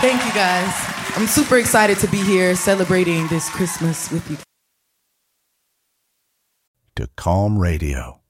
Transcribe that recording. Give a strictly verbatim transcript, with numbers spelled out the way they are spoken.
Thank you, guys. I'm super excited to be here celebrating this Christmas with you. To Calm Radio.